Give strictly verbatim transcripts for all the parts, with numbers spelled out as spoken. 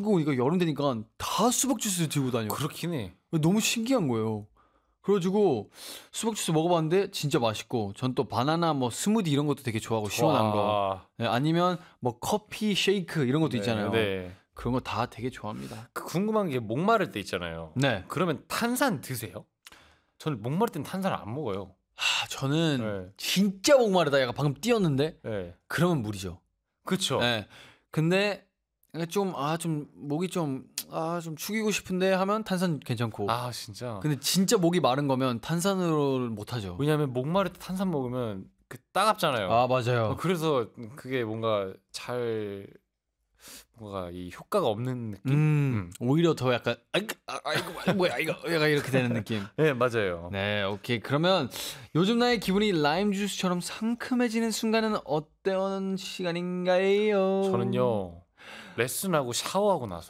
한국 오니까 여름 되니까 다 수박 주스 들고 다녀. 그렇긴 해. 너무 신기한 거예요. 그래가지고 수박 주스 먹어봤는데 진짜 맛있고, 전 또 바나나 뭐 스무디 이런 것도 되게 좋아하고 시원한 거. 네, 아니면 뭐 커피 쉐이크 이런 것도 네, 있잖아요. 네. 그런 거 다 되게 좋아합니다. 그 궁금한 게 목마를 때 있잖아요. 네. 그러면 탄산 드세요? 저는 목마를 땐 탄산을 안 먹어요. 하, 저는 네. 진짜 목마르다. 약간 방금 뛰었는데 네. 그러면 물이죠. 그렇죠. 네. 근데 좀 아 좀 목이 좀 아 좀 죽이고 싶은데 하면 탄산 괜찮고. 아 진짜. 근데 진짜 목이 마른 거면 탄산으로 못 하죠. 왜냐하면 목마를 때 탄산 먹으면 그 따갑잖아요. 아 맞아요. 그래서 그게 뭔가 잘 뭔가 이 효과가 없는 느낌. 음, 음. 오히려 더 약간 아이고 아이고 뭐야 이거 약간 이렇게 되는 느낌. 네 맞아요. 네, 오케이. 그러면 요즘 나의 기분이 라임 주스처럼 상큼해지는 순간은 어떤 시간인가요? 저는요 레슨하고 샤워하고 나서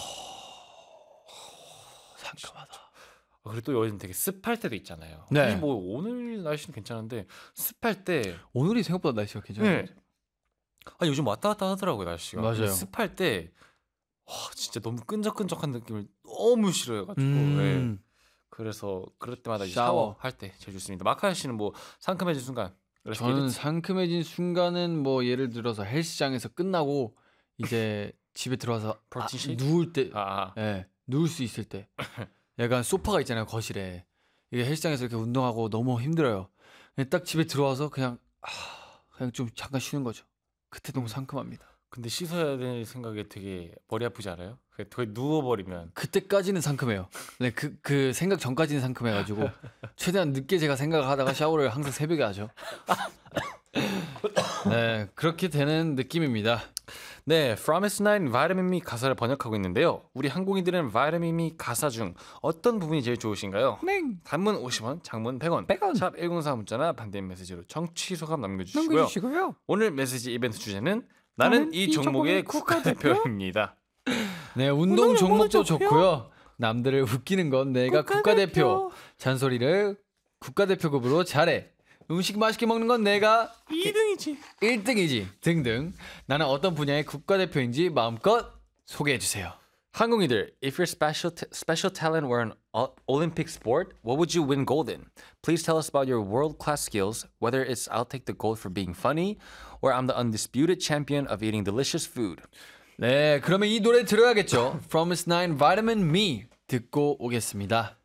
상큼하다. 그리고 또 요즘 되게 습할 때도 있잖아요. 네. 사실 뭐 오늘 날씨는 괜찮은데 습할 때 오늘이 생각보다 날씨가 괜찮아요. 네. 아 요즘 왔다 갔다 하더라고요 날씨가. 맞아요. 습할 때 와, 진짜 너무 끈적끈적한 느낌을 너무 싫어해가지고. 음. 네. 그래서 그럴 때마다 이제 샤워. 샤워할 때 제일 좋습니다. 마카야 씨는 뭐 상큼해진 순간? 저는 상큼해진 순간은 뭐 예를 들어서 헬스장에서 끝나고 이제 집에 들어와서 프로틴 아, 쉐이크? 누울 때, 아, 아. 예, 누울 수 있을 때, 약간 소파가 있잖아요 거실에. 이게 헬스장에서 이렇게 운동하고 너무 힘들어요. 그냥 딱 집에 들어와서 그냥 아, 그냥 좀 잠깐 쉬는 거죠. 그때 너무 상큼합니다. 근데 씻어야 될 생각에 되게 머리 아프지 않아요? 거의 누워버리면. 그때까지는 상큼해요. 네, 그, 그 생각 전까지는 상큼해가지고 최대한 늦게 제가 생각을 하다가 샤워를 항상 새벽에 하죠. 네, 그렇게 되는 느낌입니다. 네, Promise Nine Vitamin Me 가사를 번역하고 있는데요. 우리 한국인들은 Vitamin Me 가사 중 어떤 부분이 제일 좋으신가요? 네. 단문 오십 원, 장문 백 원, 백 원. 샵 일공사 문자나 반대인 메시지로 정치 소감 남겨주시고요. 남겨주시고요. 오늘 메시지 이벤트 주제는 나는 이 종목의 국가대표입니다. 네, 운동 종목도 좋고요. 남들을 웃기는 건 내가 국가대표. 잔소리를 국가대표급으로 잘해. 음식 맛있게 먹는 건 내가 이 등이지. 일 등이지 등등. 나는 어떤 분야의 국가대표인지 마음껏 소개해주세요. 한국인들, if your special t- special talent were an o- Olympic sport, what would you win gold in? Please tell us about your world-class skills, whether it's I'll take the gold for being funny, or I'm the undisputed champion of eating delicious food. 네, 그러면 이 노래 들어야겠죠. Promise Nine Vitamin Me 듣고 오겠습니다.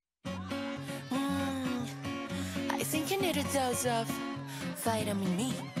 I think you need a dose of vitamin me.